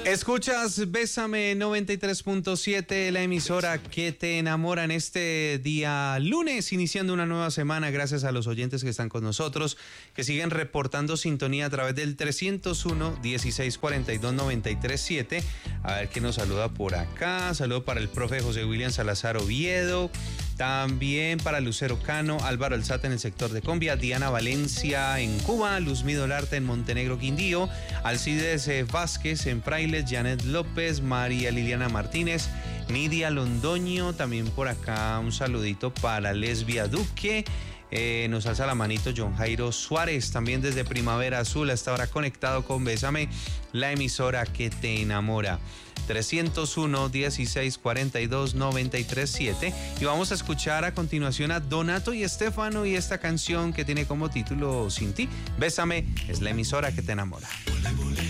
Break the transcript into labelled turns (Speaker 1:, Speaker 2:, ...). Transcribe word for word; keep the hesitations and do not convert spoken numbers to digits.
Speaker 1: Escuchas Bésame noventa y tres punto siete, la emisora que te enamora en este día lunes, iniciando una nueva semana. Gracias a los oyentes que están con nosotros, que siguen reportando sintonía a través del trescientos uno, dieciséis cuarenta y dos, noventa y tres siete. A ver quién nos saluda por acá. Saludo para el profe José William Salazar Oviedo. También para Lucero Cano, Álvaro Alzate en el sector de Combia, Diana Valencia en Cuba, Luzmido Larte en Montenegro, Quindío, Alcides eh, Vázquez en Frailes, Janet López, María Liliana Martínez, Nidia Londoño, también por acá un saludito para Lesbia Duque. Eh, nos alza la manito John Jairo Suárez, también desde Primavera Azul, hasta ahora conectado con Bésame, la emisora que te enamora. trescientos uno, dieciséis cuarenta y dos, noventa y tres siete. Y vamos a escuchar a continuación a Donato y Estefano y esta canción que tiene como título Sin ti. Bésame es la emisora que te enamora.